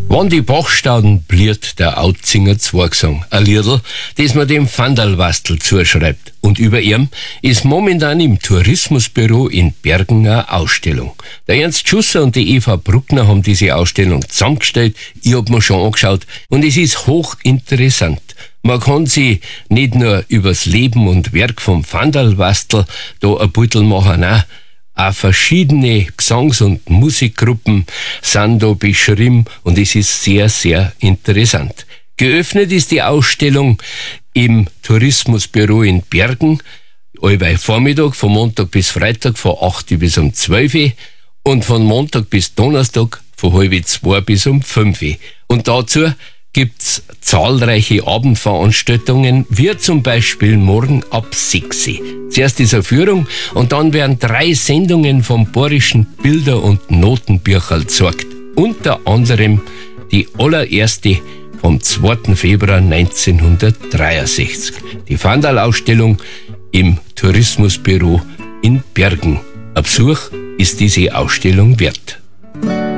Wann die Bachstauden blüht, der Autzinger Zwergsang. Ein Liedl, das man dem Vandalwastel zuschreibt. Und über ihm ist momentan im Tourismusbüro in Bergen eine Ausstellung. Der Ernst Schusser und die Eva Bruckner haben diese Ausstellung zusammengestellt. Ich hab mir schon angeschaut und es ist hochinteressant. Man kann sich nicht nur übers Leben und Werk vom Vandalwastel da ein Beutel machen, nein. Auch verschiedene Gesangs- und Musikgruppen sind da beschrieben und es ist sehr, sehr interessant. Geöffnet ist die Ausstellung im Tourismusbüro in Bergen, allweil Vormittag, von Montag bis Freitag von 8 bis um 12 und von Montag bis Donnerstag von 1:30 bis um 5. Und dazu gibt's zahlreiche Abendveranstaltungen, wie zum Beispiel morgen ab 6. Zuerst ist eine Führung und dann werden 3 Sendungen vom Bayerischen Bilder- und Notenbücherl gezeigt. Unter anderem die allererste vom 2. Februar 1963. Die Vandal-Ausstellung im Tourismusbüro in Bergen. Ein Besuch ist diese Ausstellung wert.